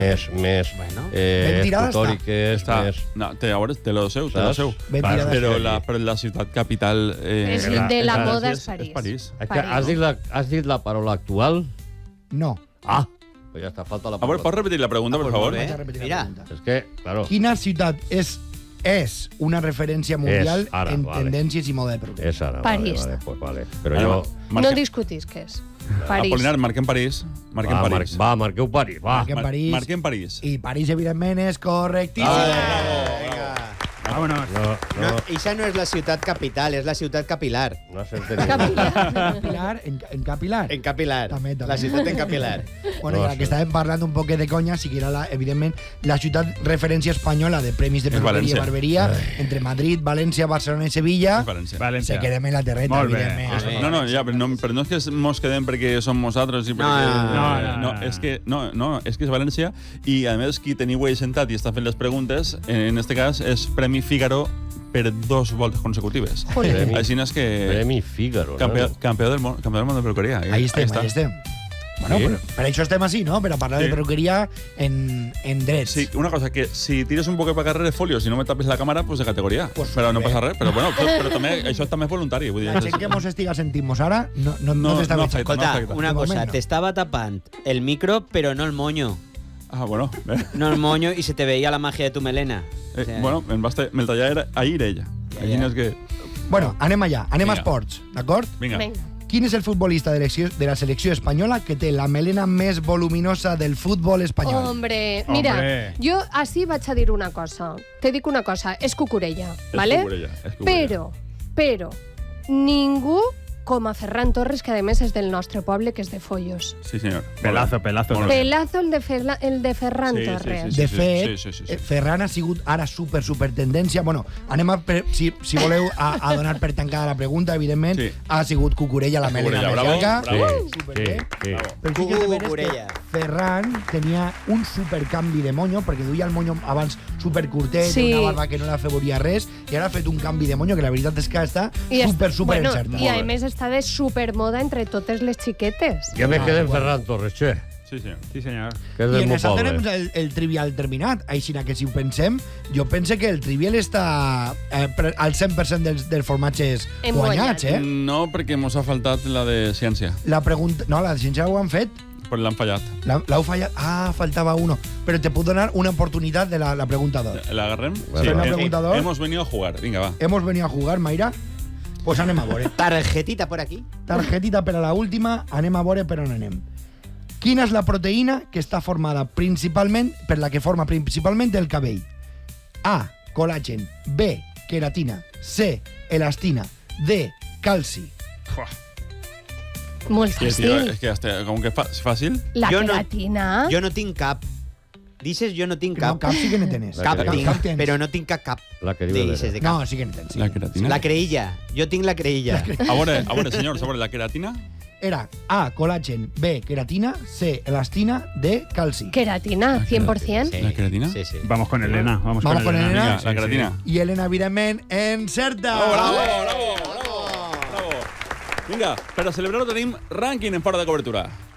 més pictòriques, més... No, té lo seu, però la ciutat capital... de la moda és París. Has dit la paraula actual? No. Ah, pues ja està, falta la paraula. ¿Pots repetir la pregunta, por favor? Mira. És que, claro... Quina ciutat és una referència mundial en tendències i moda de peluqueria? És ara, París. Vale. Però jo... No discutis què és. París. Apolinar, marquem París. Marqueu París. Marquem París. I París, evidentment, és correctíssim. Vámonos. No, esa no es la ciutat capital, es la ciutat capilar. No sé Capilar, en capilar. En capilar. També. La ciutat en capilar. Bueno, ja que estàvem parlant un poquet de conya, sí que era, evidentment, la ciutat referència espanyola de premis de peluqueria i barberia entre Madrid, València, Barcelona i Sevilla. València. Se quedem en la terreta, evidentment. No, però no és que mos quedem perquè som nosaltres i perquè... No, és que és València i, a més, qui teniu ahí sentat i està fent les preguntes, en este cas, és Premi Fígaro per 2 voltes consecutives. Així és que... Premi Fígaro, campió del món de peluqueria. Ahí estem. Bueno, per això estem així, no? Per a parlar de peluqueria en drets. Sí, una cosa, que si tires un poc per carrer de folios i no me tapes la càmera, pues de categoria. Però no passa res. Però bueno, també, això també és voluntari. La gent que mos estiga sentint-mos ara no t'està veient. Escolta, una cosa, t'estava tapant el micro, però no el moño. Ah, bueno. No el moño y se te veía la magia de tu melena. Bueno, me'l tallava ahir ella. Així és que... Bueno, anem allà. Anem a esports, d'acord? Vinga. Quin és el futbolista de la selecció espanyola que té la melena més voluminosa del futbol espanyol? Hombre, mira, jo així vaig a dir una cosa. Te dic una cosa, és Cucurella, ¿vale? És Cucurella. Però, ningú com a Ferran Torres, que a més és del nostre poble, que és de Follos. Sí, senyor. Pelazo. Pelazo el de Ferran Torres. De fet, Ferran ha sigut ara super tendència. Bueno, anem a... Si voleu a donar per tancada la pregunta, evidentment, ha sigut Cucurella la melena més llarga. Bravo. Cucurella. Ferran tenia un supercanvi de moño, perquè duia el moño abans supercurtet, una barba que no la afavoria res, i ara ha fet un canvi de moño que la veritat és que està super encertat. I a més està de supermoda entre totes les xiquetes. Ja me quedé en Ferran Torres, che. Sí, senyor. I en això tenim el trivial terminat. Així que si ho pensem, jo pense que el trivial està al 100% dels formatges guanyats, eh? No, perquè mos ha faltat la de ciència. La pregunta... No, la de ciència ho han fet. Però l'han fallat. L'heu fallat? Ah, faltava uno. Però te puc donar una oportunitat de la pregunta 2. ¿La agarrem? Sí, la pregunta 2. Hemos venido a jugar. Vinga, va. Hemos venido a jugar, Mayra. Pues anem a veure. Targetita por aquí. Targetita per a la última. Anem a veure per on anem. Quina és la proteïna que està formada principalment, per la que forma principalment el cabell? A, col·làgen. B, queratina. C, elastina. D, calci. Molt fàcil. És que com que és fàcil. La queratina. Jo no tinc cap. Dices jo no tinc cap. No, cap sí que no tens. Cap tinc, però no tinc cap. La que diu de cap. No, sí que no tens. La queratina. La creïlla. Jo tinc la creïlla. A veure, senyor, sobre la queratina. Era A, col·làgen, B, queratina, C, elastina, D, calci. Queratina, 100%. ¿La queratina? Sí. Vamos con Elena. Vamos con Elena. La queratina. I Elena, evidentment, encerta. Bravo. Vinga, per a celebrar-ho tenim rànquing en fora de cobertura.